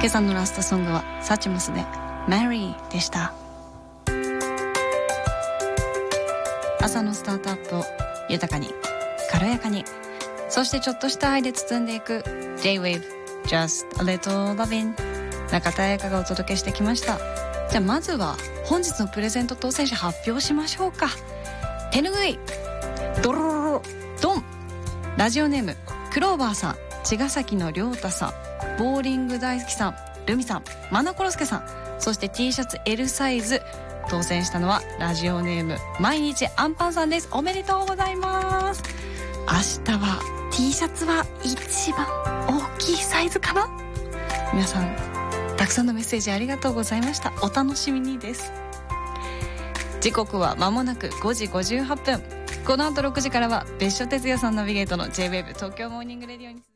今朝のラストソングはサチモスで Mary でした。朝のスタートアップを豊かに軽やかに、そしてちょっとした愛で包んでいく J-Wave Just a Little Lovin'、 中田彩香がお届けしてきました。じゃあまずは本日のプレゼント当選者発表しましょうか。手ぬぐいドロロロドン、ラジオネームクローバーさん、茅ヶ崎のりょうたさん、ボーリング大好きさん、ルミさん、マナコロスケさん、そして T シャツ L サイズ当選したのはラジオネーム毎日アンパンさんです。おめでとうございます。明日は T シャツは一番大きいサイズかな。皆さんたくさんのメッセージありがとうございました。お楽しみにです。時刻は間もなく5時58分。この後6時からは別所哲也さんナビゲートの J-Wave 東京モーニングレディオに